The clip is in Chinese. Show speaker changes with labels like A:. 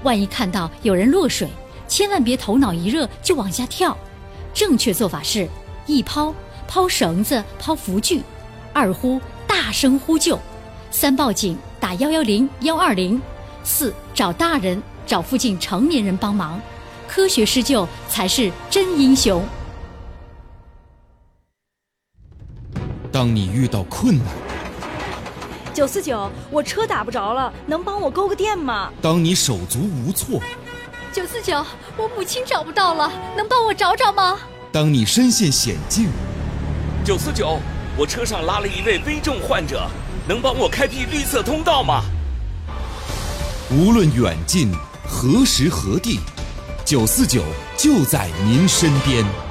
A: 万一看到有人落水，千万别头脑一热就往下跳。正确做法是：一抛，抛绳子，抛浮具；二呼，大声呼救；三报警，打110、120；四找大人，找附近成年人帮忙。科学施救才是真英雄。
B: 当你遇到困难
C: ，949，我车打不着了，能帮我勾个电吗？
B: 当你手足无措
A: ，949，我母亲找不到了，能帮我找找吗？
B: 当你身陷险境
D: ，949，我车上拉了一位危重患者，能帮我开辟绿色通道吗？
B: 无论远近，何时何地，949就在您身边。